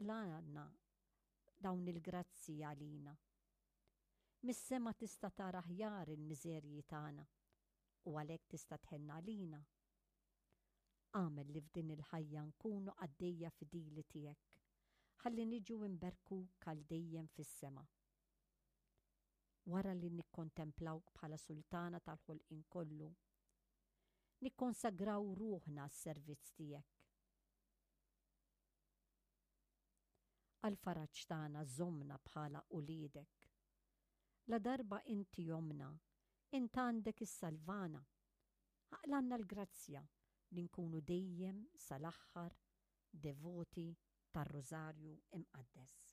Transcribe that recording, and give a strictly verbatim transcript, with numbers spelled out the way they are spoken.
tagħmilna dawn il-grazzi għalina. Mis-sema tista' tara aħjar il-miżerji tagħna u għalhekk tista' tħenna għalina. Għamel li f'din il-ħajja nkunu għaddejja f'dili tiegħek, ħalli niġu imberkuk għal dejjem fis-sema. Wara li nikkontemplawk bħala sultana tal-ħolqien kollu, nikkonsagraw ruħna għas-servizz tiegħek. Għal-faraġġ tagħna żommna bħala uliedek. La darba inti jomna, int għandek is-salvana. Aqlanna l-grazzja li nkunu dejjem sal-aħħar devoti tar-Rożarju imqaddes.